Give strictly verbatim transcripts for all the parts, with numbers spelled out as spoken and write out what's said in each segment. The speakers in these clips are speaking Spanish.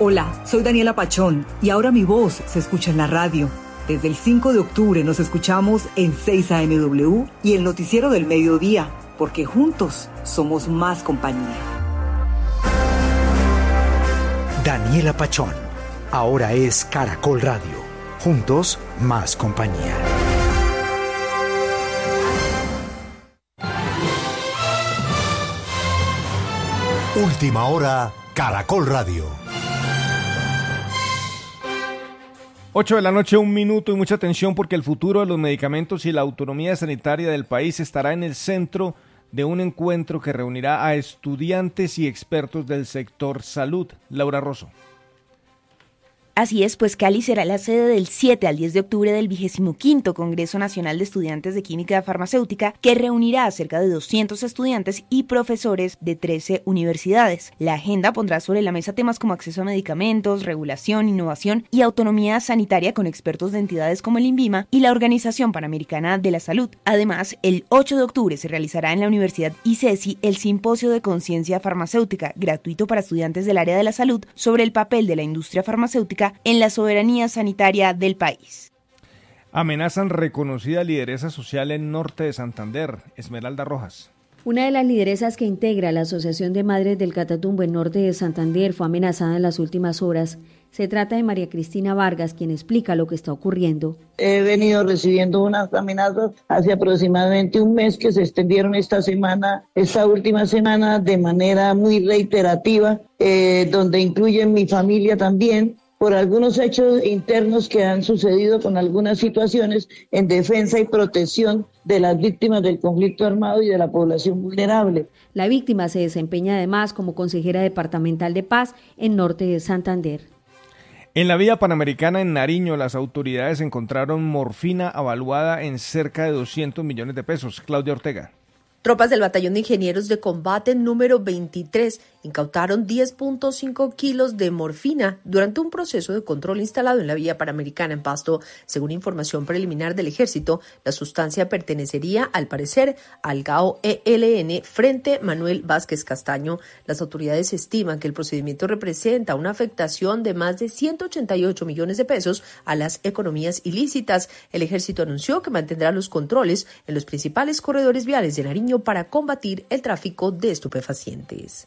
Hola, soy Daniela Pachón y ahora mi voz se escucha en la radio. Desde el cinco de octubre nos escuchamos en seis A M W y el noticiero del mediodía, porque juntos somos más compañía. Daniela Pachón, ahora es Caracol Radio. Juntos, más compañía. Última hora, Caracol Radio. ocho de la noche, un minuto y mucha atención porque el futuro de los medicamentos y la autonomía sanitaria del país estará en el centro de un encuentro que reunirá a estudiantes y expertos del sector salud. Laura Rosso. Así es, pues Cali será la sede del siete al diez de octubre del vigésimo quinto Congreso Nacional de Estudiantes de Química Farmacéutica, que reunirá a cerca de doscientos estudiantes y profesores de trece universidades. La agenda pondrá sobre la mesa temas como acceso a medicamentos, regulación, innovación y autonomía sanitaria con expertos de entidades como el INVIMA y la Organización Panamericana de la Salud. Además, el ocho de octubre se realizará en la Universidad ICESI el Simposio de Conciencia Farmacéutica, gratuito para estudiantes del área de la salud, sobre el papel de la industria farmacéutica en la soberanía sanitaria del país. Amenazan reconocida lideresa social en norte de Santander. Esmeralda Rojas. Una de las lideresas que integra la Asociación de Madres del Catatumbo en norte de Santander fue amenazada en las últimas horas. Se trata de María Cristina Vargas, quien explica lo que está ocurriendo. He venido recibiendo unas amenazas hace aproximadamente un mes que se extendieron esta semana, esta última semana, de manera muy reiterativa, eh, donde incluyen mi familia también, por algunos hechos internos que han sucedido con algunas situaciones en defensa y protección de las víctimas del conflicto armado y de la población vulnerable. La víctima se desempeña además como consejera departamental de paz en norte de Santander. En la vía panamericana en Nariño, las autoridades encontraron morfina avaluada en cerca de doscientos millones de pesos. Claudia Ortega. Tropas del Batallón de Ingenieros de Combate número veintitrés incautaron diez punto cinco kilos de morfina durante un proceso de control instalado en la vía panamericana en Pasto. Según información preliminar del Ejército, la sustancia pertenecería, al parecer, al G A O E L N Frente Manuel Vázquez Castaño. Las autoridades estiman que el procedimiento representa una afectación de más de ciento ochenta y ocho millones de pesos a las economías ilícitas. El Ejército anunció que mantendrá los controles en los principales corredores viales de Nariño para combatir el tráfico de estupefacientes.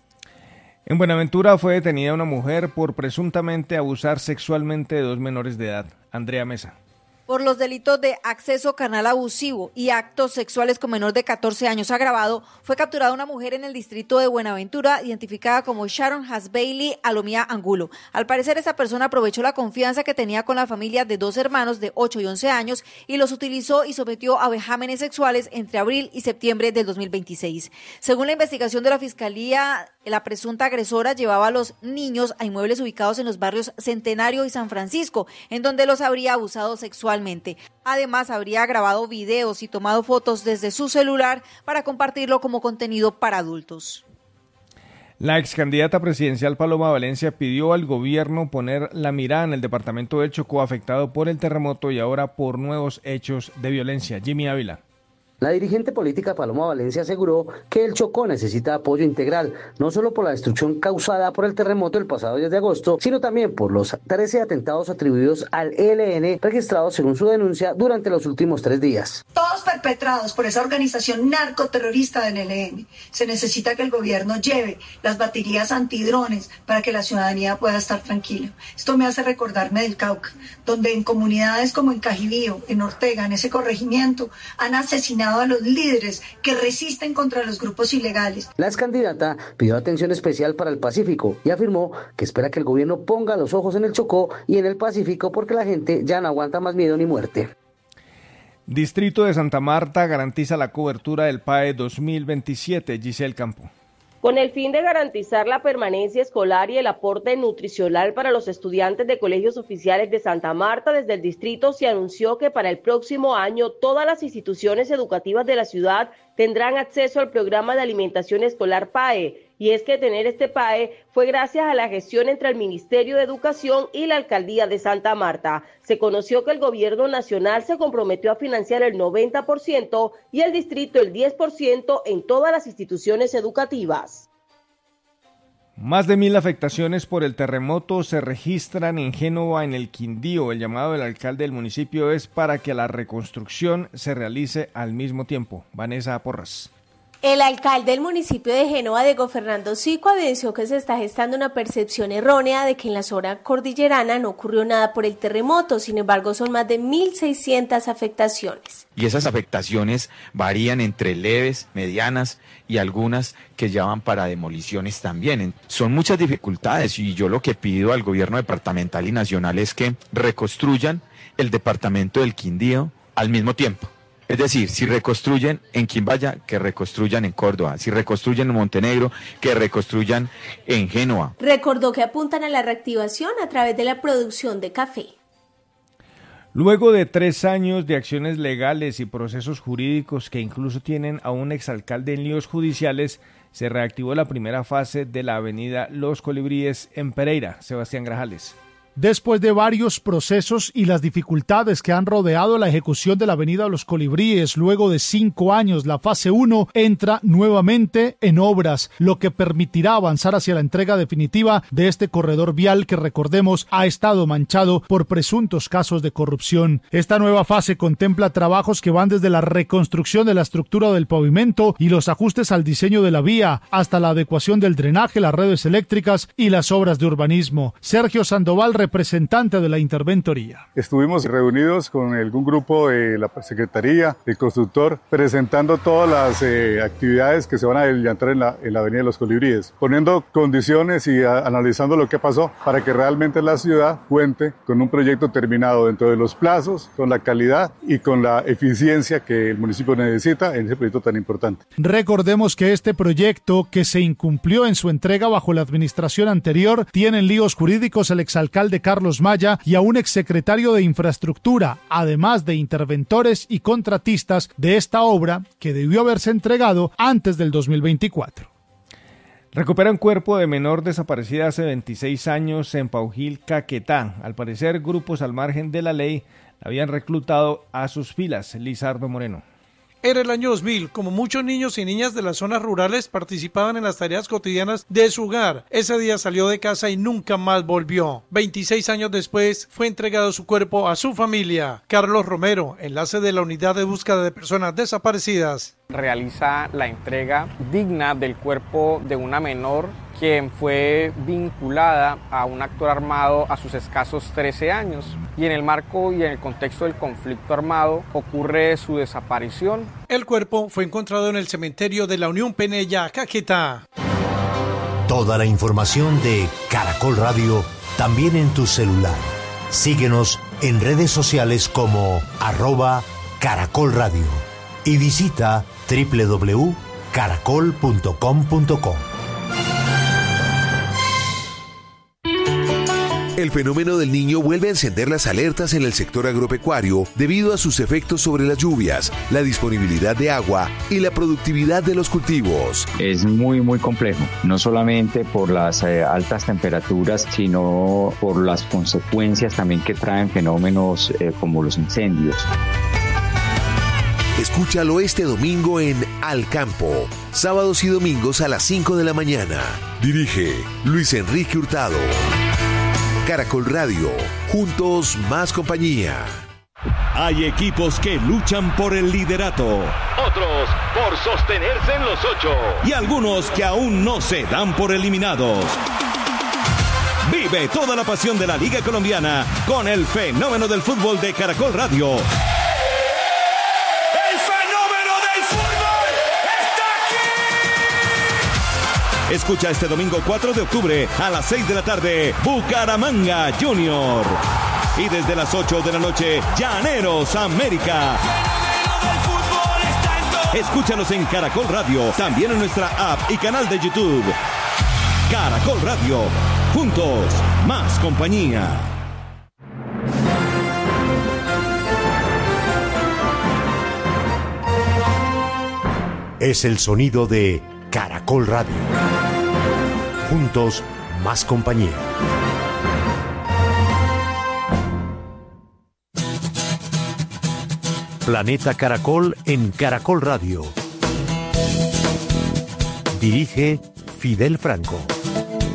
En Buenaventura fue detenida una mujer por presuntamente abusar sexualmente de dos menores de edad. Andrea Mesa. Por los delitos de acceso carnal abusivo y actos sexuales con menor de catorce años agravado, fue capturada una mujer en el distrito de Buenaventura, identificada como Sharon Hasbailey Alomía Angulo. Al parecer, esa persona aprovechó la confianza que tenía con la familia de dos hermanos de ocho y once años y los utilizó y sometió a vejámenes sexuales entre abril y septiembre del dos mil veintiséis. Según la investigación de la Fiscalía, la presunta agresora llevaba a los niños a inmuebles ubicados en los barrios Centenario y San Francisco, en donde los habría abusado sexualmente. Además, habría grabado videos y tomado fotos desde su celular para compartirlo como contenido para adultos. La ex candidata presidencial Paloma Valencia pidió al gobierno poner la mirada en el departamento del Chocó afectado por el terremoto y ahora por nuevos hechos de violencia. Jimmy Ávila. La dirigente política Paloma Valencia aseguró que el Chocó necesita apoyo integral, no solo por la destrucción causada por el terremoto el pasado diez de agosto, sino también por los trece atentados atribuidos al E L N registrados según su denuncia durante los últimos tres días. Todos perpetrados por esa organización narcoterrorista del E L N. Se necesita que el gobierno lleve las baterías antidrones para que la ciudadanía pueda estar tranquila. Esto me hace recordarme del Cauca, donde en comunidades como en Cajibío, en Ortega, en ese corregimiento, han asesinado a los líderes que resisten contra los grupos ilegales. La ex candidata pidió atención especial para el Pacífico y afirmó que espera que el gobierno ponga los ojos en el Chocó y en el Pacífico porque la gente ya no aguanta más miedo ni muerte. Distrito de Santa Marta garantiza la cobertura del P A E dos mil veintisiete. Giselle Campo. Con el fin de garantizar la permanencia escolar y el aporte nutricional para los estudiantes de colegios oficiales de Santa Marta, desde el distrito se anunció que para el próximo año todas las instituciones educativas de la ciudad tendrán acceso al programa de alimentación escolar P A E. Y es que tener este P A E fue gracias a la gestión entre el Ministerio de Educación y la Alcaldía de Santa Marta. Se conoció que el gobierno nacional se comprometió a financiar el noventa por ciento y el distrito el diez por ciento en todas las instituciones educativas. Más de mil afectaciones por el terremoto se registran en Génova, en el Quindío. El llamado del alcalde del municipio es para que la reconstrucción se realice al mismo tiempo. Vanessa Porras. El alcalde del municipio de Génova, Diego Fernando Zico, evidenció que se está gestando una percepción errónea de que en la zona cordillerana no ocurrió nada por el terremoto. Sin embargo, son más de mil seiscientas afectaciones. Y esas afectaciones varían entre leves, medianas y algunas que llevan para demoliciones también. Son muchas dificultades y yo lo que pido al gobierno departamental y nacional es que reconstruyan el departamento del Quindío al mismo tiempo. Es decir, si reconstruyen en Quimbaya, que reconstruyan en Córdoba. Si reconstruyen en Montenegro, que reconstruyan en Génova. Recordó que apuntan a la reactivación a través de la producción de café. Luego de tres años de acciones legales y procesos jurídicos que incluso tienen a un exalcalde en líos judiciales, se reactivó la primera fase de la avenida Los Colibríes en Pereira. Sebastián Grajales. Después de varios procesos y las dificultades que han rodeado la ejecución de la avenida Los Colibríes, luego de cinco años, la fase uno entra nuevamente en obras, lo que permitirá avanzar hacia la entrega definitiva de este corredor vial que, recordemos, ha estado manchado por presuntos casos de corrupción. Esta nueva fase contempla trabajos que van desde la reconstrucción de la estructura del pavimento y los ajustes al diseño de la vía, hasta la adecuación del drenaje, las redes eléctricas y las obras de urbanismo. Sergio Sandoval, representante de la interventoría. Estuvimos reunidos con algún grupo de la Secretaría, el constructor, presentando todas las eh, actividades que se van a adelantar en la, en la avenida de Los Colibríes, poniendo condiciones y a, analizando lo que pasó para que realmente la ciudad cuente con un proyecto terminado dentro de los plazos, con la calidad y con la eficiencia que el municipio necesita en ese proyecto tan importante. Recordemos que este proyecto, que se incumplió en su entrega bajo la administración anterior, tiene en líos jurídicos el exalcalde Carlos Maya y a un exsecretario de Infraestructura, además de interventores y contratistas de esta obra que debió haberse entregado antes del dos mil veinticuatro. Recuperan cuerpo de menor desaparecida hace veintiséis años en Paujil, Caquetá. Al parecer, grupos al margen de la ley habían reclutado a sus filas. Lizardo Moreno. Era el año dos mil, como muchos niños y niñas de las zonas rurales participaban en las tareas cotidianas de su hogar. Ese día salió de casa y nunca más volvió. veintiséis años después fue entregado su cuerpo a su familia. Carlos Romero, enlace de la Unidad de Búsqueda de Personas Desaparecidas. Realiza la entrega digna del cuerpo de una menor quien fue vinculada a un actor armado a sus escasos trece años. Y en el marco y en el contexto del conflicto armado ocurre su desaparición. El cuerpo fue encontrado en el cementerio de la Unión Penella, Caquetá. Toda la información de Caracol Radio también en tu celular. Síguenos en redes sociales como arroba Caracol Radio y visita doble u doble u doble u punto caracol punto com punto co. El fenómeno del Niño vuelve a encender las alertas en el sector agropecuario debido a sus efectos sobre las lluvias, la disponibilidad de agua y la productividad de los cultivos. Es muy muy complejo, no solamente por las eh, altas temperaturas, sino por las consecuencias también que traen fenómenos eh, como los incendios. Escúchalo este domingo en Al Campo, sábados y domingos a las cinco de la mañana. Dirige Luis Enrique Hurtado. Caracol Radio, juntos más compañía. Hay equipos que luchan por el liderato, otros por sostenerse en los ocho y algunos que aún no se dan por eliminados. Vive toda la pasión de la Liga Colombiana con el fenómeno del fútbol de Caracol Radio. Escucha este domingo cuatro de octubre a las seis de la tarde Bucaramanga Junior. Y desde las ocho de la noche Llaneros América. Escúchanos en Caracol Radio, también en nuestra app y canal de YouTube. Caracol Radio, juntos, más compañía. Es el sonido de Caracol Radio. Juntos, más compañía. Planeta Caracol en Caracol Radio. Dirige Fidel Franco.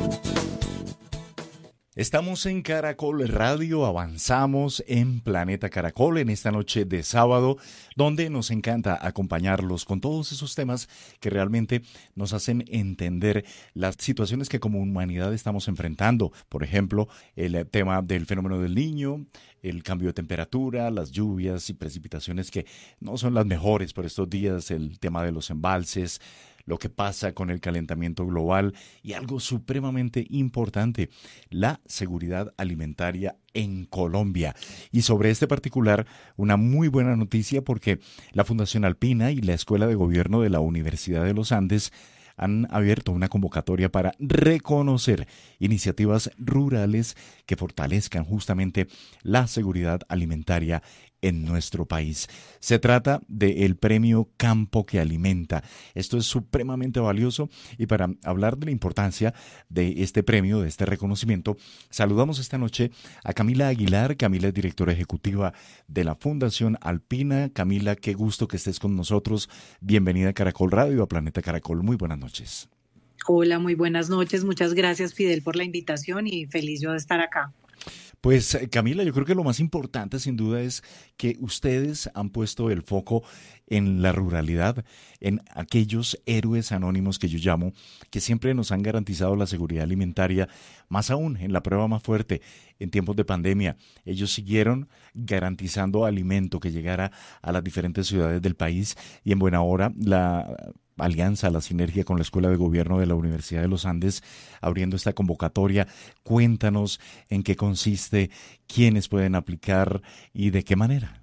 Estamos en Caracol Radio, avanzamos en Planeta Caracol en esta noche de sábado, donde nos encanta acompañarlos con todos esos temas que realmente nos hacen entender las situaciones que como humanidad estamos enfrentando. Por ejemplo, el tema del fenómeno del Niño, el cambio de temperatura, las lluvias y precipitaciones que no son las mejores por estos días, el tema de los embalses, lo que pasa con el calentamiento global y algo supremamente importante, la seguridad alimentaria en Colombia. Y sobre este particular, una muy buena noticia porque la Fundación Alpina y la Escuela de Gobierno de la Universidad de los Andes han abierto una convocatoria para reconocer iniciativas rurales que fortalezcan justamente la seguridad alimentaria en nuestro país. Se trata del premio Campo que Alimenta. Esto es supremamente valioso y para hablar de la importancia de este premio, de este reconocimiento, saludamos esta noche a Camila Aguilar. Camila es directora ejecutiva de la Fundación Alpina. Camila, qué gusto que estés con nosotros. Bienvenida a Caracol Radio, a Planeta Caracol. Muy buenas noches. Hola, muy buenas noches. Muchas gracias, Fidel, por la invitación y feliz yo de estar acá. Pues Camila, yo creo que lo más importante sin duda es que ustedes han puesto el foco en la ruralidad, en aquellos héroes anónimos que yo llamo, que siempre nos han garantizado la seguridad alimentaria, más aún en la prueba más fuerte, en tiempos de pandemia. Ellos siguieron garantizando alimento que llegara a las diferentes ciudades del país y en buena hora la alianza, la sinergia con la Escuela de Gobierno de la Universidad de los Andes, abriendo esta convocatoria. Cuéntanos en qué consiste, quiénes pueden aplicar y de qué manera.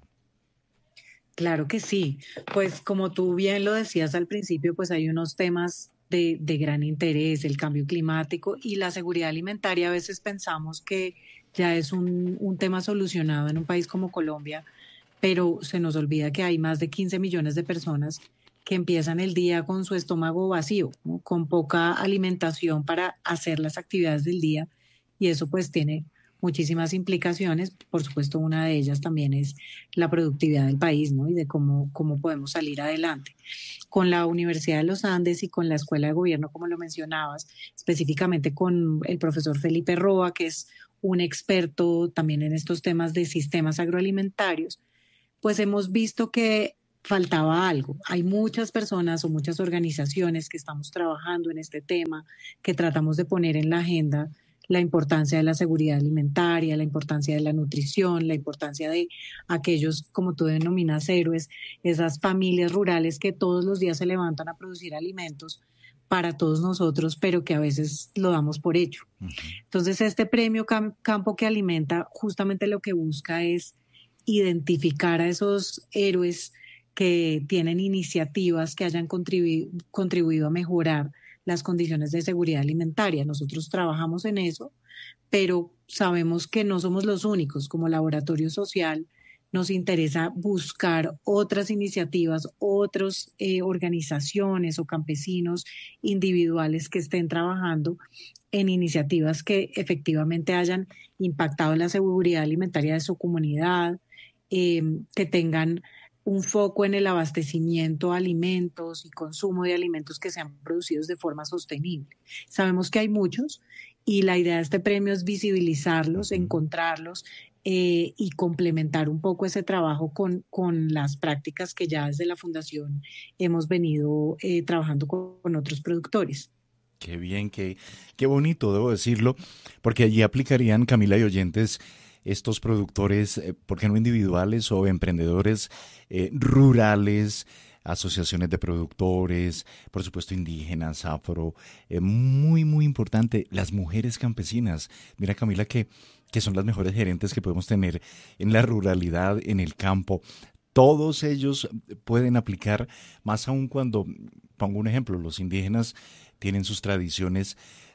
Claro que sí. Pues como tú bien lo decías al principio, pues hay unos temas de, de gran interés, el cambio climático y la seguridad alimentaria. A veces pensamos que ya es un, un tema solucionado en un país como Colombia, pero se nos olvida que hay más de quince millones de personas que empiezan el día con su estómago vacío, ¿no? Con poca alimentación para hacer las actividades del día, y eso pues tiene muchísimas implicaciones. Por supuesto, una de ellas también es la productividad del país, ¿no? Y de cómo, cómo podemos salir adelante. Con la Universidad de los Andes y con la Escuela de Gobierno, como lo mencionabas, específicamente con el profesor Felipe Roa, que es un experto también en estos temas de sistemas agroalimentarios, pues hemos visto que faltaba algo. Hay muchas personas o muchas organizaciones que estamos trabajando en este tema, que tratamos de poner en la agenda la importancia de la seguridad alimentaria, la importancia de la nutrición, la importancia de aquellos, como tú denominas, héroes, esas familias rurales que todos los días se levantan a producir alimentos para todos nosotros, pero que a veces lo damos por hecho. Uh-huh. Entonces, este premio Campo que Alimenta justamente lo que busca es identificar a esos héroes que tienen iniciativas que hayan contribu- contribuido a mejorar las condiciones de seguridad alimentaria. Nosotros trabajamos en eso, pero sabemos que no somos los únicos. Como laboratorio social nos interesa buscar otras iniciativas, otras eh, organizaciones o campesinos individuales que estén trabajando en iniciativas que efectivamente hayan impactado en la seguridad alimentaria de su comunidad, eh, que tengan un foco en el abastecimiento de alimentos y consumo de alimentos que sean producidos de forma sostenible. Sabemos que hay muchos y la idea de este premio es visibilizarlos, encontrarlos eh, y complementar un poco ese trabajo con, con las prácticas que ya desde la Fundación hemos venido eh, trabajando con, con otros productores. Qué bien, qué, qué bonito, debo decirlo, porque allí aplicarían, Camila y oyentes, estos productores, eh, ¿por qué no individuales o emprendedores eh, rurales, asociaciones de productores, por supuesto indígenas, afro, eh, muy, muy importante, las mujeres campesinas? Mira, Camila, que, que son las mejores gerentes que podemos tener en la ruralidad, en el campo. Todos ellos pueden aplicar, más aún cuando, pongo un ejemplo, los indígenas tienen sus tradiciones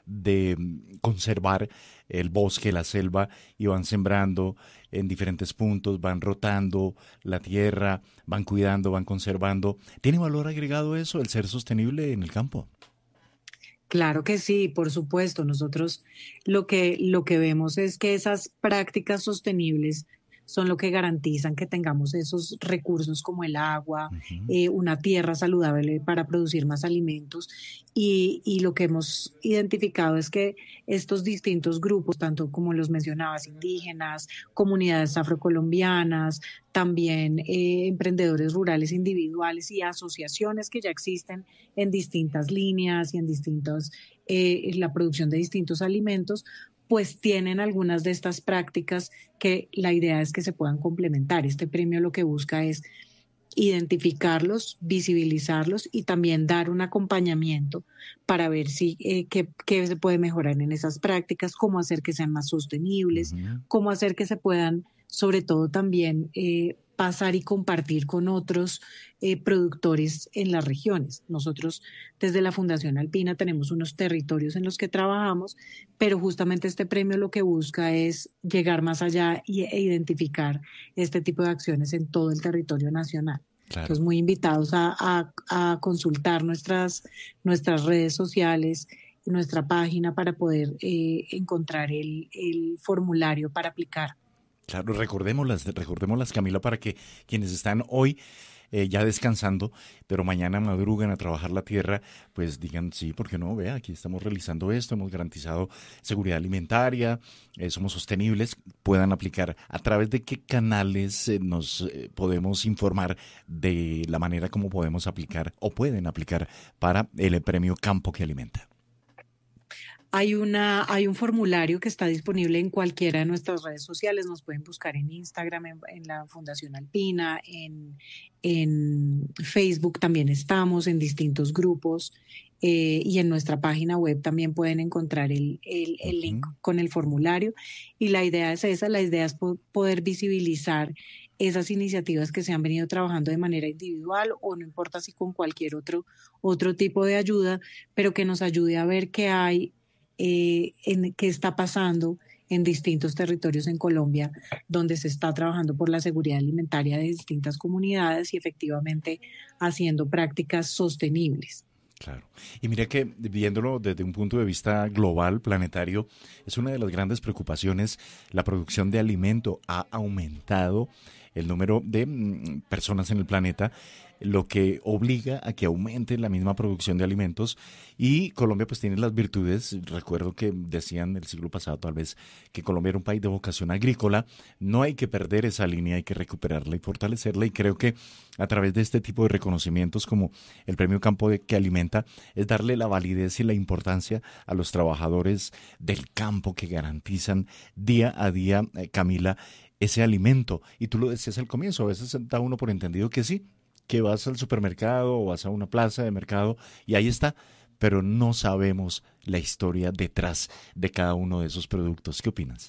de conservar el bosque, la selva, y van sembrando en diferentes puntos, van rotando la tierra, van cuidando, van conservando. ¿Tiene valor agregado eso, el ser sostenible en el campo? Claro que sí, por supuesto. Nosotros lo que, lo que vemos es que esas prácticas sostenibles son lo que garantizan que tengamos esos recursos como el agua, uh-huh. eh, una tierra saludable para producir más alimentos. Y, y lo que hemos identificado es que estos distintos grupos, tanto como los mencionabas, indígenas, comunidades afrocolombianas, también eh, emprendedores rurales individuales y asociaciones que ya existen en distintas líneas y en distintos, eh, en la producción de distintos alimentos, pues tienen algunas de estas prácticas que la idea es que se puedan complementar. Este premio lo que busca es identificarlos, visibilizarlos y también dar un acompañamiento para ver si eh, qué, qué se puede mejorar en esas prácticas, cómo hacer que sean más sostenibles, uh-huh. cómo hacer que se puedan, sobre todo también, eh, pasar y compartir con otros eh, productores en las regiones. Nosotros desde la Fundación Alpina tenemos unos territorios en los que trabajamos, pero justamente este premio lo que busca es llegar más allá y, e identificar este tipo de acciones en todo el territorio nacional. Claro. Entonces, muy invitados a, a, a consultar nuestras, nuestras redes sociales, nuestra página para poder eh, encontrar el, el formulario para aplicar. Claro, recordémoslas, recordémoslas, Camila, para que quienes están hoy eh, ya descansando, pero mañana madrugan a trabajar la tierra, pues digan, sí, ¿por qué no? Vea, aquí estamos realizando esto, hemos garantizado seguridad alimentaria, eh, somos sostenibles, puedan aplicar. ¿A través de qué canales eh, nos eh, podemos informar de la manera como podemos aplicar o pueden aplicar para el premio Campo que Alimenta? Hay, una, hay un formulario que está disponible en cualquiera de nuestras redes sociales. Nos pueden buscar en Instagram, en, en la Fundación Alpina, en, en Facebook también estamos, en distintos grupos, eh, y en nuestra página web también pueden encontrar el, el, el link con el formulario. Y la idea es esa, la idea es poder visibilizar esas iniciativas que se han venido trabajando de manera individual o no importa si con cualquier otro, otro tipo de ayuda, pero que nos ayude a ver qué hay, Eh, en qué está pasando en distintos territorios en Colombia donde se está trabajando por la seguridad alimentaria de distintas comunidades y efectivamente haciendo prácticas sostenibles. Claro. Y mira que viéndolo desde un punto de vista global, planetario, es una de las grandes preocupaciones. La producción de alimento ha aumentado el número de mm, personas en el planeta, lo que obliga a que aumente la misma producción de alimentos, y Colombia pues tiene las virtudes. Recuerdo que decían el siglo pasado tal vez que Colombia era un país de vocación agrícola. No hay que perder esa línea, hay que recuperarla y fortalecerla, y creo que a través de este tipo de reconocimientos como el Premio Campo que Alimenta es darle la validez y la importancia a los trabajadores del campo que garantizan día a día, eh, Camila, ese alimento. Y tú lo decías al comienzo, a veces da uno por entendido que sí, que vas al supermercado o vas a una plaza de mercado y ahí está, pero no sabemos la historia detrás de cada uno de esos productos. ¿Qué opinas?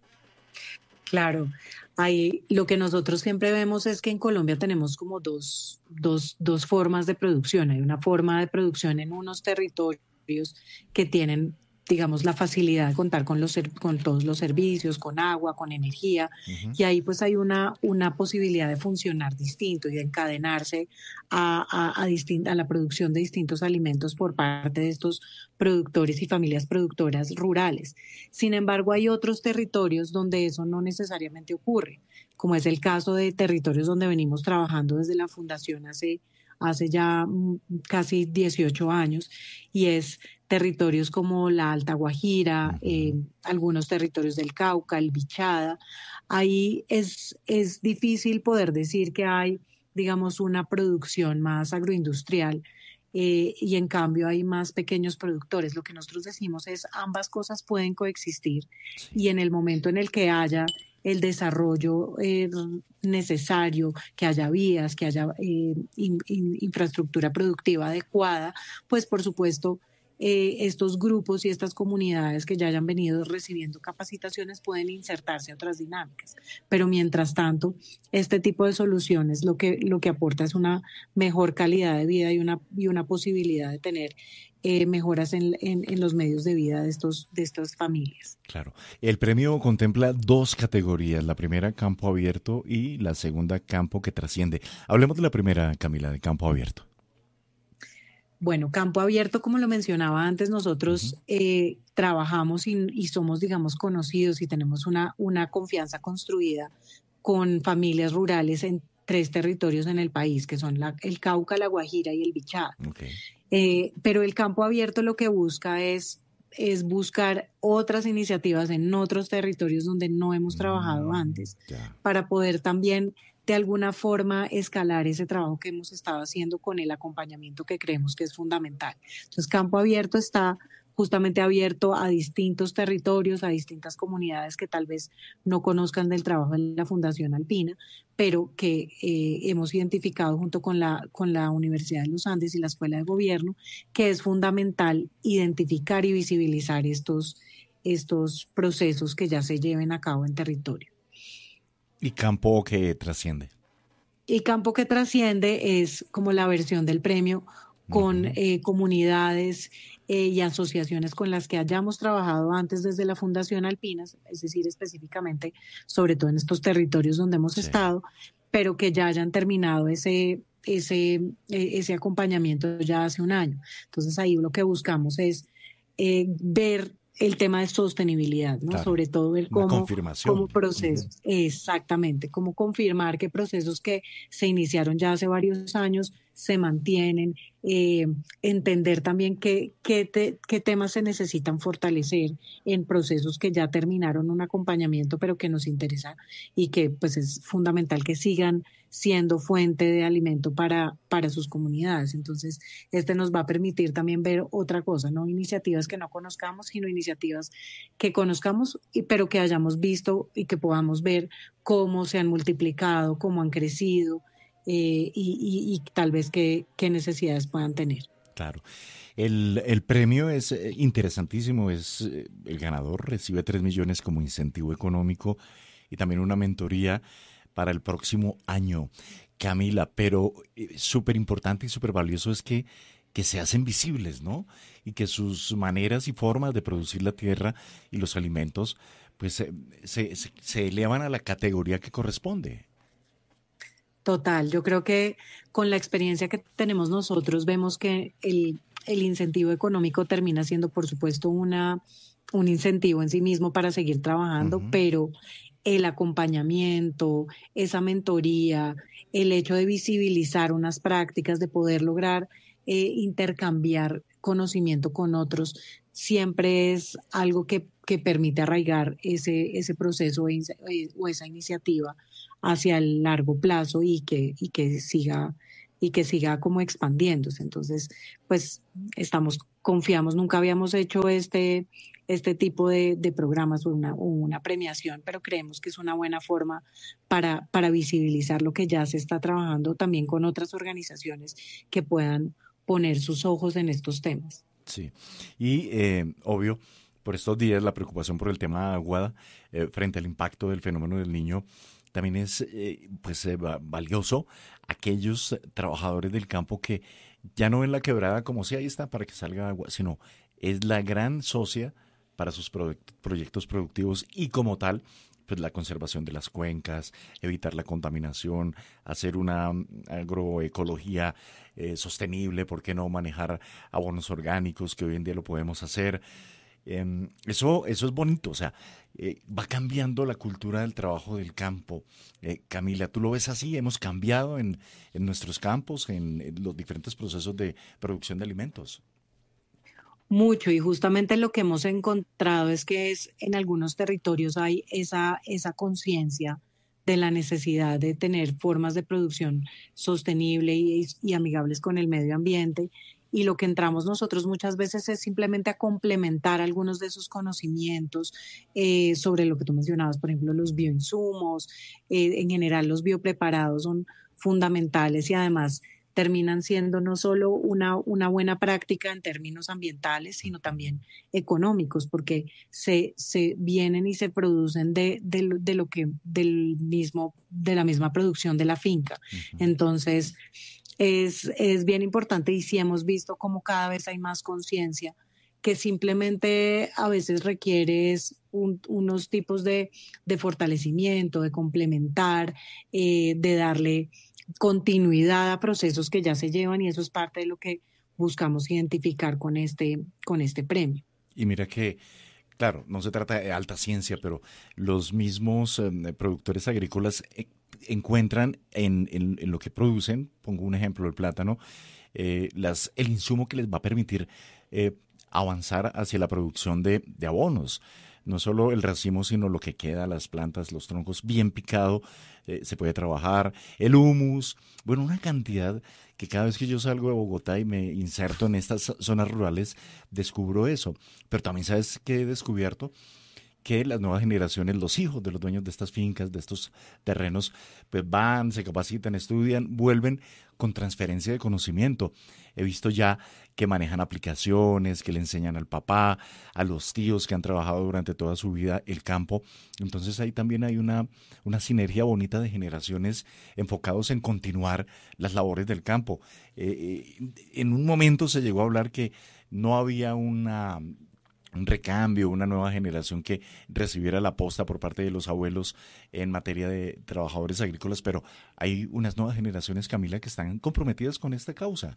Claro, ahí lo que nosotros siempre vemos es que en Colombia tenemos como dos, dos, dos formas de producción. Hay una forma de producción en unos territorios que tienen, digamos, la facilidad de contar con, los, con todos los servicios, con agua, con energía, uh-huh. y ahí pues hay una, una posibilidad de funcionar distinto y de encadenarse a, a, a, distin- a la producción de distintos alimentos por parte de estos productores y familias productoras rurales. Sin embargo, hay otros territorios donde eso no necesariamente ocurre, como es el caso de territorios donde venimos trabajando desde la Fundación hace hace ya casi dieciocho años, y es territorios como la Alta Guajira, eh, algunos territorios del Cauca, el Bichada. Ahí es, es difícil poder decir que hay, digamos, una producción más agroindustrial, eh, y en cambio hay más pequeños productores. Lo que nosotros decimos es ambas cosas pueden coexistir, y en el momento en el que haya el desarrollo eh, necesario, que haya vías, que haya eh, in, in, infraestructura productiva adecuada, pues por supuesto eh, estos grupos y estas comunidades que ya hayan venido recibiendo capacitaciones pueden insertarse a otras dinámicas. Pero mientras tanto, este tipo de soluciones lo que, lo que aporta es una mejor calidad de vida y una, y una posibilidad de tener Eh, mejoras en, en, en los medios de vida de, estos, de estas familias. Claro. El premio contempla dos categorías, la primera campo abierto y la segunda campo que trasciende. Hablemos de la primera, Camila, de campo abierto. Bueno, campo abierto, como lo mencionaba antes, nosotros uh-huh. eh, trabajamos y, y somos, digamos, conocidos y tenemos una, una confianza construida con familias rurales en tres territorios en el país, que son la, el Cauca, la Guajira y el Bichada. Okay. Eh, pero el campo abierto lo que busca es, es buscar otras iniciativas en otros territorios donde no hemos trabajado mm, antes, yeah. para poder también de alguna forma escalar ese trabajo que hemos estado haciendo con el acompañamiento que creemos que es fundamental. Entonces, Campo Abierto está justamente abierto a distintos territorios, a distintas comunidades que tal vez no conozcan del trabajo de la Fundación Alpina, pero que eh, hemos identificado junto con la, con la Universidad de los Andes y la Escuela de Gobierno, que es fundamental identificar y visibilizar estos, estos procesos que ya se lleven a cabo en territorio. ¿Y Campo que trasciende? Y Campo que trasciende es como la versión del premio con uh-huh. eh, comunidades eh, y asociaciones con las que hayamos trabajado antes desde la Fundación Alpinas, es decir, específicamente, sobre todo en estos territorios donde hemos sí. estado, pero que ya hayan terminado ese, ese, ese acompañamiento ya hace un año. Entonces ahí lo que buscamos es eh, ver el tema de sostenibilidad, ¿no? Claro. Sobre todo ver cómo, cómo procesos, uh-huh. exactamente, cómo confirmar que procesos que se iniciaron ya hace varios años se mantienen, eh, entender también qué, qué, te, qué temas se necesitan fortalecer en procesos que ya terminaron un acompañamiento, pero que nos interesa y que pues es fundamental que sigan siendo fuente de alimento para, para sus comunidades. Entonces, este nos va a permitir también ver otra cosa, no iniciativas que no conozcamos, sino iniciativas que conozcamos, pero que hayamos visto y que podamos ver cómo se han multiplicado, cómo han crecido, Eh, y, y, y tal vez qué, qué necesidades puedan tener. Claro. El, el premio es interesantísimo, es el ganador recibe tres millones como incentivo económico y también una mentoría para el próximo año. Camila, pero eh, súper importante y súper valioso es que, que se hacen visibles, ¿no? Y que sus maneras y formas de producir la tierra y los alimentos pues eh, se, se, se elevan a la categoría que corresponde. Total, yo creo que con la experiencia que tenemos nosotros vemos que el, el incentivo económico termina siendo, por supuesto, una, un incentivo en sí mismo para seguir trabajando, uh-huh. pero el acompañamiento, esa mentoría, el hecho de visibilizar unas prácticas, de poder lograr eh, intercambiar conocimiento con otros, siempre es algo que, que permite arraigar ese, ese proceso o esa iniciativa hacia el largo plazo y que, y que siga y que siga como expandiéndose. Entonces, pues estamos, confiamos, nunca habíamos hecho este, este tipo de, de programas o una, una premiación, pero creemos que es una buena forma para, para visibilizar lo que ya se está trabajando también con otras organizaciones que puedan poner sus ojos en estos temas. Sí, y eh, obvio, por estos días la preocupación por el tema Aguada eh, frente al impacto del fenómeno del Niño también es eh, pues eh, valioso aquellos trabajadores del campo que ya no ven la quebrada como si ahí está para que salga agua, sino es la gran socia para sus pro- proyectos productivos y como tal pues la conservación de las cuencas, evitar la contaminación, hacer una agroecología eh, sostenible, ¿por qué no manejar abonos orgánicos que hoy en día lo podemos hacer? Eh, eso, eso es bonito, o sea, eh, va cambiando la cultura del trabajo del campo. Eh, Camila, ¿tú lo ves así? ¿Hemos cambiado en, en nuestros campos, en, en los diferentes procesos de producción de alimentos? Mucho, y justamente lo que hemos encontrado es que es, en algunos territorios hay esa, esa conciencia de la necesidad de tener formas de producción sostenible y, y amigables con el medio ambiente. Y lo que entramos nosotros muchas veces es simplemente a complementar algunos de esos conocimientos eh, sobre lo que tú mencionabas, por ejemplo, los bioinsumos, eh, en general los biopreparados son fundamentales y además terminan siendo no solo una, una buena práctica en términos ambientales, sino también económicos, porque se, se vienen y se producen de, de, de lo que, del mismo, de la misma producción de la finca. Uh-huh. Entonces, Es, es bien importante y sí hemos visto cómo cada vez hay más conciencia que simplemente a veces requiere un, unos tipos de, de fortalecimiento, de complementar, eh, de darle continuidad a procesos que ya se llevan y eso es parte de lo que buscamos identificar con este, con este premio. Y mira que Claro, no se trata de alta ciencia, pero los mismos eh, productores agrícolas eh, encuentran en, en, en lo que producen, pongo un ejemplo, el plátano, eh, las, el insumo que les va a permitir eh, avanzar hacia la producción de, de abonos. No solo el racimo, sino lo que queda, las plantas, los troncos bien picado, eh, se puede trabajar, el humus, bueno, una cantidad que cada vez que yo salgo de Bogotá y me inserto en estas zonas rurales, descubro eso. Pero también, ¿sabes qué he descubierto? Que las nuevas generaciones, los hijos de los dueños de estas fincas, de estos terrenos, pues van, se capacitan, estudian, vuelven con transferencia de conocimiento. He visto ya que manejan aplicaciones, que le enseñan al papá, a los tíos que han trabajado durante toda su vida el campo. Entonces ahí también hay una, una sinergia bonita de generaciones enfocados en continuar las labores del campo. Eh, eh, en un momento se llegó a hablar que no había una... un recambio, una nueva generación que recibiera la posta por parte de los abuelos en materia de trabajadores agrícolas, pero hay unas nuevas generaciones, Camila, que están comprometidas con esta causa.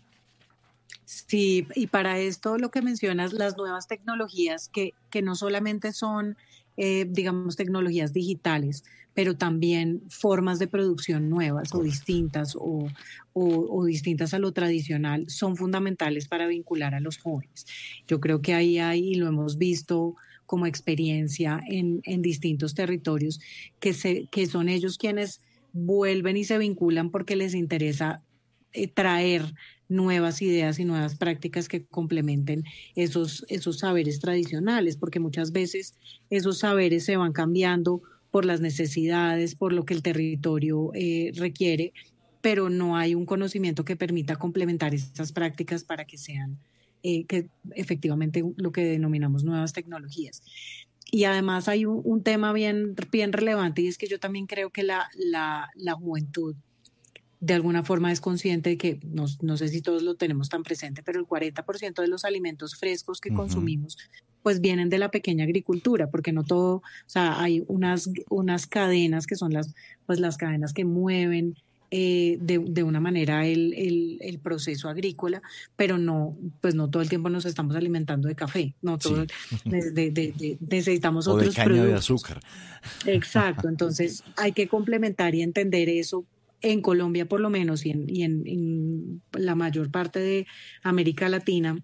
Sí, y para esto lo que mencionas, las nuevas tecnologías que, que no solamente son, eh, digamos, tecnologías digitales, pero también formas de producción nuevas o distintas o, o, o distintas a lo tradicional, son fundamentales para vincular a los jóvenes. Yo creo que ahí hay, y lo hemos visto como experiencia en, en distintos territorios, que, se, que son ellos quienes vuelven y se vinculan porque les interesa eh, traer nuevas ideas y nuevas prácticas que complementen esos, esos saberes tradicionales, porque muchas veces esos saberes se van cambiando por las necesidades, por lo que el territorio eh, requiere, pero no hay un conocimiento que permita complementar estas prácticas para que sean eh, que efectivamente lo que denominamos nuevas tecnologías. Y además hay un, un tema bien, bien relevante, y es que yo también creo que la, la, la juventud de alguna forma es consciente de que, no, no sé si todos lo tenemos tan presente, pero el cuarenta por ciento de los alimentos frescos que uh-huh. consumimos pues vienen de la pequeña agricultura, porque no todo, o sea, hay unas, unas cadenas que son las, pues las cadenas que mueven eh, de, de una manera el, el, el proceso agrícola, pero no, pues no todo el tiempo nos estamos alimentando de café, no todo, sí. de, de, de, de, necesitamos o otros de caña productos. de azúcar. Exacto, entonces hay que complementar y entender eso. En Colombia por lo menos y en, y en, en la mayor parte de América Latina,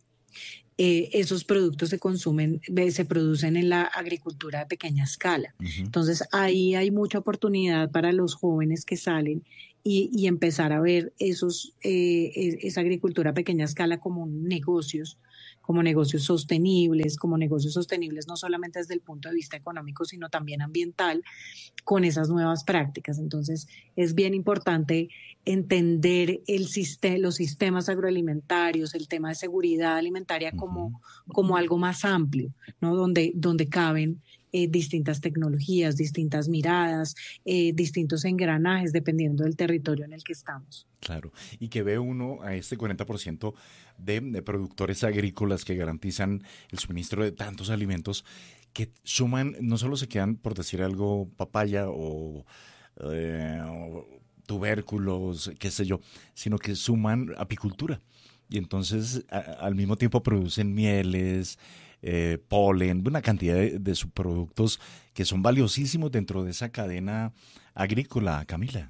eh, esos productos se consumen, se producen en la agricultura de pequeña escala. Uh-huh. Entonces ahí hay mucha oportunidad para los jóvenes que salen y, y empezar a ver esos, eh, esa agricultura a pequeña escala como negocios, como negocios sostenibles, como negocios sostenibles no solamente desde el punto de vista económico, sino también ambiental, con esas nuevas prácticas. Entonces, es bien importante entender el sistema, los sistemas agroalimentarios, el tema de seguridad alimentaria como, como algo más amplio, ¿no? Donde, donde caben eh, distintas tecnologías, distintas miradas, eh, distintos engranajes, dependiendo del territorio en el que estamos. Claro, y que ve uno a este cuarenta por ciento de, de productores agrícolas que garantizan el suministro de tantos alimentos que suman, no solo se quedan, por decir algo, papaya o, eh, o tubérculos, qué sé yo, sino que suman apicultura. Y entonces a, al mismo tiempo producen mieles, eh, polen, una cantidad de, de subproductos que son valiosísimos dentro de esa cadena agrícola, Camila.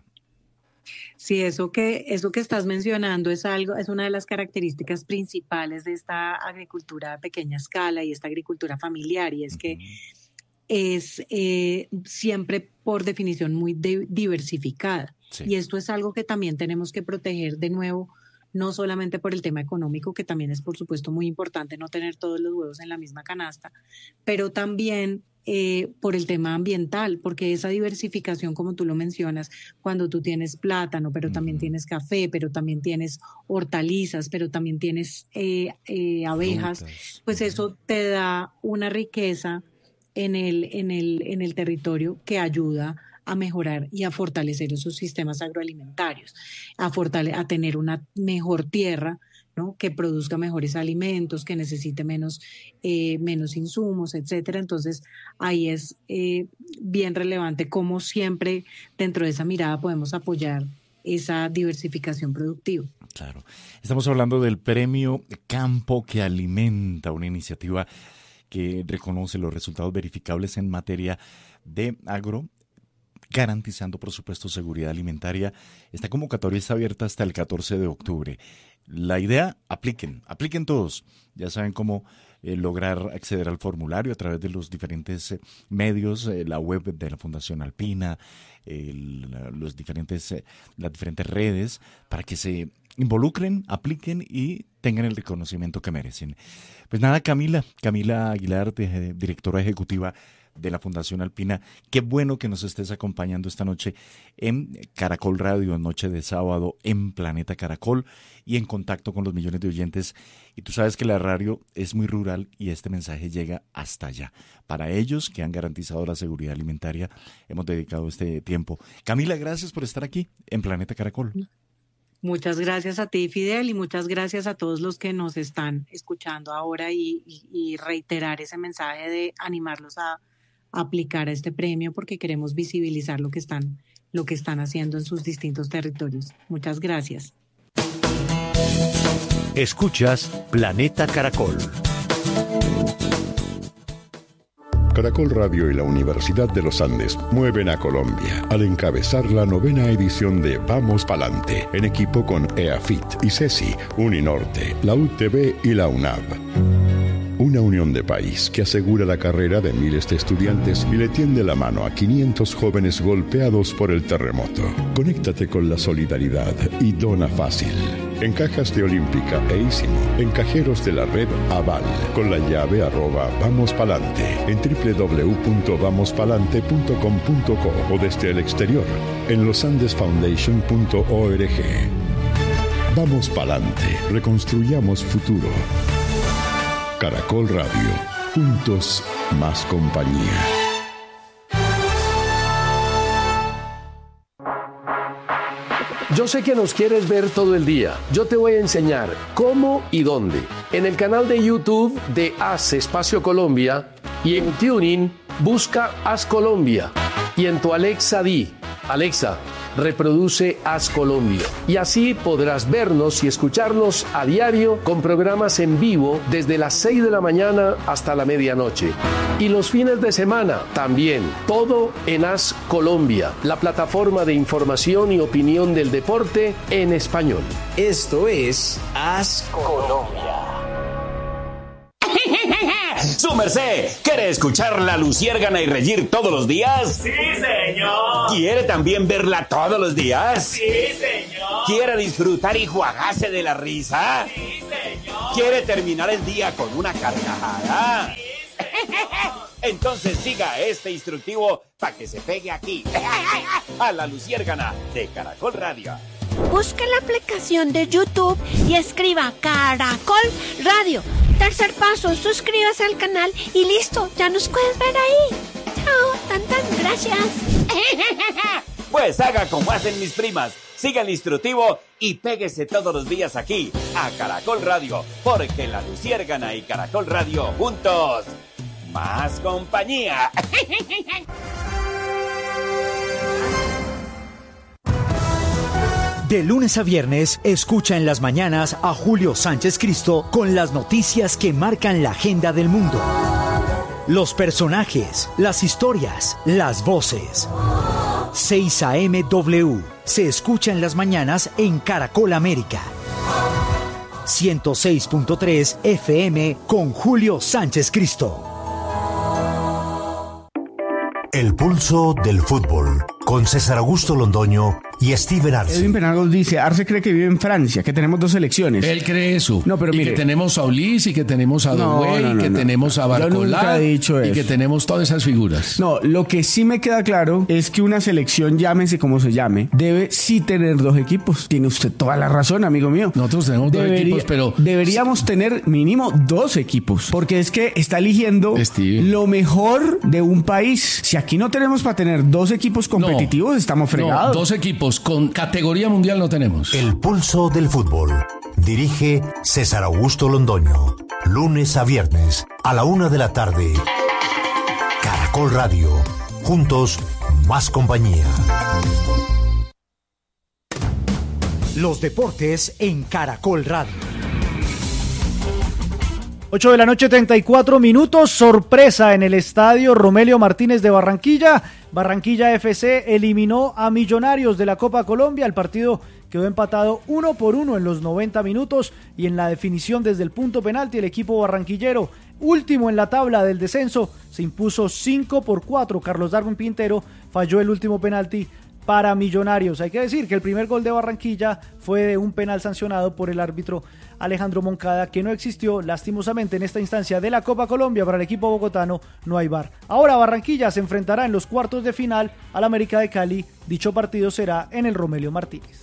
Sí, eso que, eso que estás mencionando es algo, es una de las características principales de esta agricultura a pequeña escala y esta agricultura familiar, y es uh-huh. que es eh, siempre por definición muy de, diversificada. Sí. Y esto es algo que también tenemos que proteger de nuevo, no solamente por el tema económico, que también es por supuesto muy importante no tener todos los huevos en la misma canasta, pero también Eh, por el tema ambiental, porque esa diversificación, como tú lo mencionas, cuando tú tienes plátano, pero también tienes café, pero también tienes hortalizas, pero también tienes eh, eh, abejas, frutas, pues eso te da una riqueza en el, en el, en el territorio que ayuda a mejorar y a fortalecer esos sistemas agroalimentarios, a, fortale- a tener una mejor tierra, ¿no? Que produzca mejores alimentos, que necesite menos, eh, menos insumos, etcétera. Entonces, ahí es eh, bien relevante cómo siempre dentro de esa mirada podemos apoyar esa diversificación productiva. Claro. Estamos hablando del Premio Campo que Alimenta, una iniciativa que reconoce los resultados verificables en materia de agro, garantizando, por supuesto, seguridad alimentaria. Esta convocatoria está abierta hasta el catorce de octubre. La idea, apliquen, apliquen todos. Ya saben cómo eh, lograr acceder al formulario a través de los diferentes eh, medios, eh, la web de la Fundación Alpina, el, los diferentes, eh, las diferentes redes, para que se involucren, apliquen y tengan el reconocimiento que merecen. Pues nada, Camila, Camila Aguilar, de, directora ejecutiva de la Fundación Alpina, qué bueno que nos estés acompañando esta noche en Caracol Radio, noche de sábado en Planeta Caracol y en contacto con los millones de oyentes. Y tú sabes que la radio es muy rural y este mensaje llega hasta allá. Para ellos que han garantizado la seguridad alimentaria, hemos dedicado este tiempo. Camila, gracias por estar aquí en Planeta Caracol. Muchas gracias a ti, Fidel, y muchas gracias a todos los que nos están escuchando ahora y, y, y reiterar ese mensaje de animarlos a aplicar a este premio porque queremos visibilizar lo que están, lo que están haciendo en sus distintos territorios. Muchas gracias. Escuchas Planeta Caracol. Caracol Radio y la Universidad de los Andes mueven a Colombia al encabezar la novena edición de Vamos Palante, en equipo con EAFIT, ICESI, Uninorte, la U T B y la UNAV. Una unión de país que asegura la carrera de miles de estudiantes y le tiende la mano a quinientos jóvenes golpeados por el terremoto. Conéctate con la solidaridad y dona fácil. En cajas de Olímpica e Ísimo, en cajeros de la red Aval, con la llave arroba Vamos Palante, en doble u doble u doble u punto vamos palante punto com punto co o desde el exterior, en losandesfoundation punto org. Vamos Palante, reconstruyamos futuro. Caracol Radio, juntos más compañía. Yo sé que nos quieres ver todo el día. Yo te voy a enseñar cómo y dónde. En el canal de YouTube de Haz Espacio Colombia y en TuneIn busca Haz Colombia. Y en tu Alexa di, Alexa, reproduce Haz Colombia. Y así podrás vernos y escucharnos a diario con programas en vivo desde las seis de la mañana hasta la medianoche. Y los fines de semana también. Todo en Haz Colombia, la plataforma de información y opinión del deporte en español. Esto es Haz Colombia. ¡Su merced! ¿Quiere escuchar La Luciérgana y reír todos los días? ¡Sí, señor! ¿Quiere también verla todos los días? ¡Sí, señor! ¿Quiere disfrutar y juagarse de la risa? ¡Sí, señor! ¿Quiere terminar el día con una carcajada? ¡Sí, señor! Entonces siga este instructivo para que se pegue aquí, a La Luciérgana de Caracol Radio. Busque la aplicación de YouTube y escriba Caracol Radio. Tercer paso, suscríbase al canal y listo, ya nos puedes ver ahí. Chao, tan tan, gracias. Pues haga como hacen mis primas, siga el instructivo y péguese todos los días aquí, a Caracol Radio, porque La Luciérgana y Caracol Radio juntos, más compañía. De lunes a viernes, escucha en las mañanas a Julio Sánchez Cristo con las noticias que marcan la agenda del mundo. Los personajes, las historias, las voces. seis a eme W se escucha en las mañanas en Caracol América. ciento seis punto tres F M con Julio Sánchez Cristo. El pulso del fútbol con César Augusto Londoño y Steven Arce. Edwin Penagos dice, Arce cree que vive en Francia, que tenemos dos selecciones. Él cree eso. No, pero y mire, que tenemos a Ulis, y que tenemos a no, Doué, no, no, y que no, tenemos a Barcolá. Yo nunca he dicho eso. Y que tenemos todas esas figuras. No, lo que sí me queda claro es que una selección, llámese como se llame, debe sí tener dos equipos. Tiene usted toda la razón, amigo mío. Nosotros tenemos dos Debería, equipos, pero... Deberíamos tener mínimo dos equipos, porque es que está eligiendo Steve. lo mejor de un país. Si aquí no tenemos para tener dos equipos competitivos, no, estamos fregados. No, dos equipos con categoría mundial no tenemos. El pulso del fútbol. Dirige César Augusto Londoño. Lunes a viernes a la una de la tarde. Caracol Radio. Juntos, más compañía. Los deportes en Caracol Radio. ocho de la noche, treinta y cuatro minutos. Sorpresa en el estadio Romelio Martínez de Barranquilla. Barranquilla F C eliminó a Millonarios de la Copa Colombia. El partido quedó empatado uno por uno en los noventa minutos y en la definición desde el punto penalti el equipo barranquillero, último en la tabla del descenso, se impuso cinco por cuatro. Carlos Darwin Pintero falló el último penalti para Millonarios. Hay que decir que el primer gol de Barranquilla fue de un penal sancionado por el árbitro Alejandro Moncada, que no existió lastimosamente en esta instancia de la Copa Colombia. Para el equipo bogotano no hay V A R. Ahora Barranquilla se enfrentará en los cuartos de final al América de Cali. Dicho partido será en el Romelio Martínez.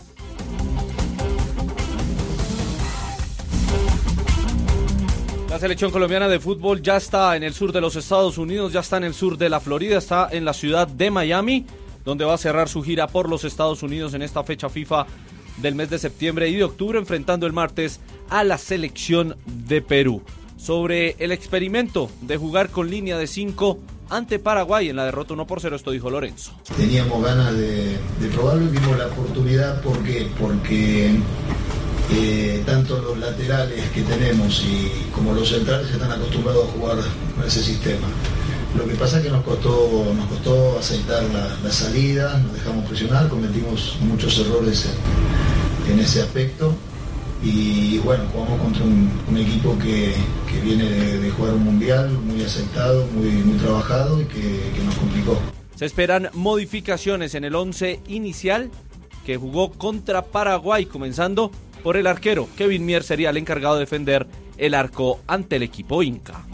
La selección colombiana de fútbol ya está en el sur de los Estados Unidos, ya está en el sur de la Florida, está en la ciudad de Miami, donde va a cerrar su gira por los Estados Unidos en esta fecha FIFA del mes de septiembre y de octubre, enfrentando el martes a la selección de Perú. Sobre el experimento de jugar con línea de cinco ante Paraguay en la derrota uno por cero, esto dijo Lorenzo. Teníamos ganas de, de probarlo y vimos la oportunidad. ¿Por qué? Porque eh, tanto los laterales que tenemos y como los centrales están acostumbrados a jugar con ese sistema. Lo que pasa es que nos costó, nos costó aceitar la, la salida, nos dejamos presionar, cometimos muchos errores en, en ese aspecto y bueno, jugamos contra un, un equipo que, que viene de, de jugar un mundial, muy aceitado, muy, muy trabajado y que, que nos complicó. Se esperan modificaciones en el once inicial que jugó contra Paraguay, comenzando por el arquero. Kevin Mier sería el encargado de defender el arco ante el equipo Inca.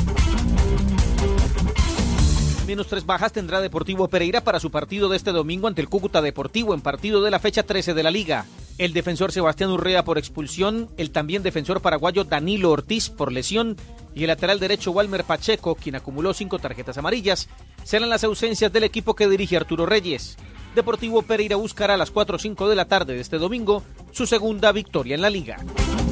Menos tres bajas tendrá Deportivo Pereira para su partido de este domingo ante el Cúcuta Deportivo en partido de la fecha trece de la Liga. El defensor Sebastián Urrea por expulsión, el también defensor paraguayo Danilo Ortiz por lesión y el lateral derecho Walmer Pacheco, quien acumuló cinco tarjetas amarillas, serán las ausencias del equipo que dirige Arturo Reyes. Deportivo Pereira buscará a las cuatro o cinco de la tarde de este domingo su segunda victoria en la Liga.